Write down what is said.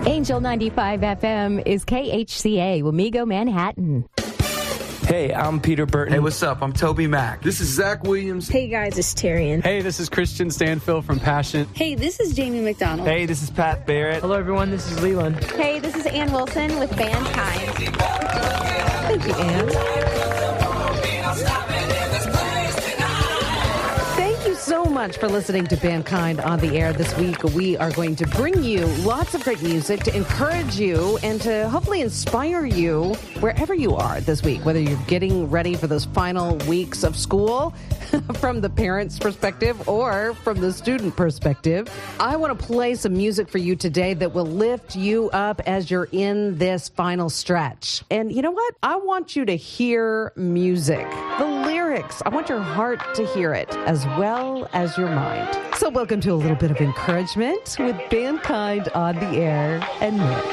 Angel 95 FM is KHCA, Wamego, Manhattan. Hey, I'm Peter Burton. Hey, what's up? I'm Toby Mac. This is Zach Williams. Hey, guys, it's Tyrion. Hey, this is Christian Stanfill from Passion. Hey, this is Jamie McDonald. Hey, this is Pat Barrett. Hello, everyone. This is Leland. Hey, this is Ann Wilson with Bandkind. Thank you, Ann. Thank you so much for listening to Bandkind on the air this week. We are going to bring you lots of great music to encourage you and to hopefully inspire you wherever you are this week, whether you're getting ready for those final weeks of school from the parent's perspective or from the student perspective. I want to play some music for you today that will lift you up as you're in this final stretch. And you know what? I want you to hear music, the lyrics. I want your heart to hear it as well as your mind. So welcome to a little bit of encouragement with Bandkind on the air and more.